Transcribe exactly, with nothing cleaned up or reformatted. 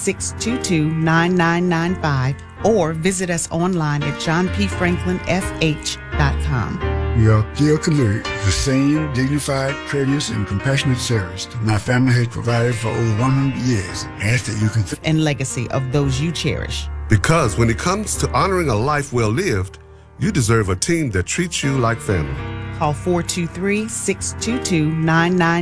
six two two, nine nine nine five or visit us online at john p franklin f h dot com. We are still committed to the same dignified, courteous, and compassionate service my family has provided for over one hundred years. I ask that you consider And legacy of those you cherish. Because when it comes to honoring a life well lived, you deserve a team that treats you like family. Call four two three, six two two, nine nine